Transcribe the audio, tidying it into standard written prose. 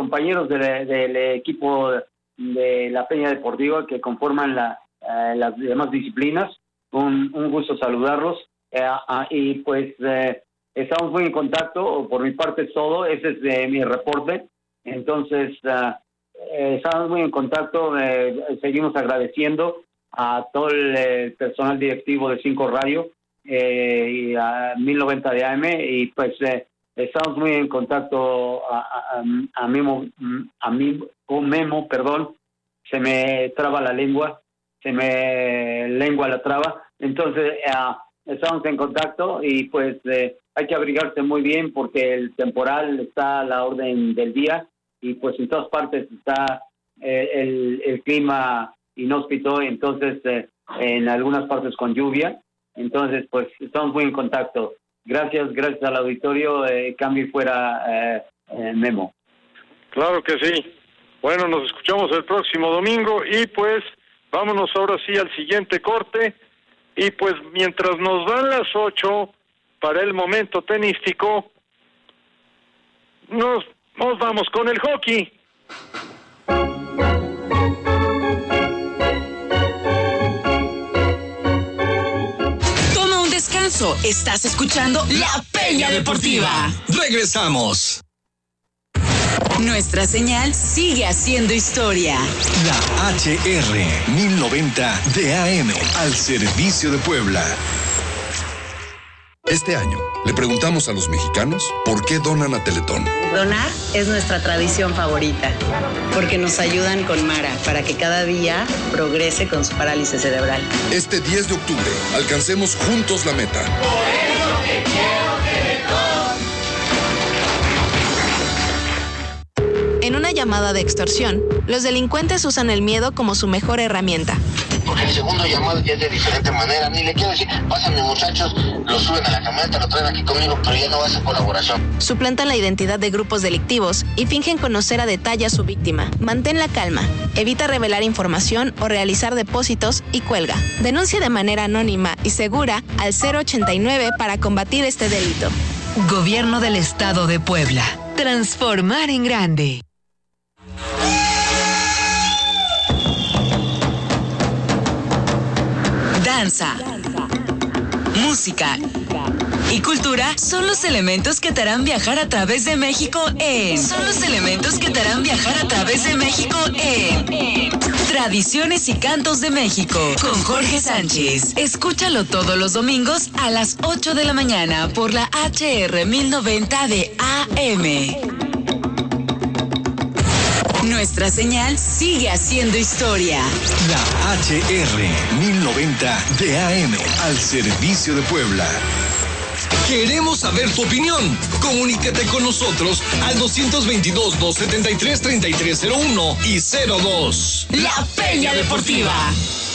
compañeros del equipo de la Peña Deportiva que conforman las demás disciplinas. Un gusto saludarlos. Y pues estamos muy en contacto. Por mi parte es todo. Ese es mi reporte. Entonces, estamos muy en contacto. Seguimos agradeciendo a todo el personal directivo de 5 Radio y a 1090 de AM, y pues estamos muy en contacto. A Memo, perdón, se me traba la lengua, se me lengua la traba. Entonces estamos en contacto y pues hay que abrigarse muy bien porque el temporal está a la orden del día y pues en todas partes está el clima inhóspito, entonces en algunas partes con lluvia. Entonces pues estamos muy en contacto. Gracias al auditorio. Cambio y fuera, Memo. Claro que sí. Bueno, nos escuchamos el próximo domingo y pues vámonos ahora sí al siguiente corte. Y pues mientras nos dan las 8 para el momento tenístico, nos vamos con el hockey. Toma un descanso. Estás escuchando La Peña Deportiva. Regresamos. Nuestra señal sigue haciendo historia. La HR 1090 de AM al servicio de Puebla. Este año le preguntamos a los mexicanos por qué donan a Teletón. Donar es nuestra tradición favorita, porque nos ayudan con Mara para que cada día progrese con su parálisis cerebral. Este 10 de octubre, alcancemos juntos la meta. Por eso te quiero, Teletón. En una llamada de extorsión, los delincuentes usan el miedo como su mejor herramienta. Porque el segundo llamado ya es de diferente manera. Ni le quiero decir, pásame muchachos, lo suben a la camioneta, lo traen aquí conmigo, pero ya no va a ser colaboración. Suplantan la identidad de grupos delictivos y fingen conocer a detalle a su víctima. Mantén la calma, evita revelar información o realizar depósitos y cuelga. Denuncia de manera anónima y segura al 089 para combatir este delito. Gobierno del Estado de Puebla. Transformar en grande. Danza, música y cultura son los elementos que te harán viajar a través de México en Tradiciones y Cantos de México con Jorge Sánchez. Escúchalo todos los domingos a las 8 de la mañana por la HR 1090 de AM. Nuestra señal sigue haciendo historia. La HR 1090 de AM al servicio de Puebla. Queremos saber tu opinión. Comunícate con nosotros al 222-273-3301 y 02. La Peña Deportiva.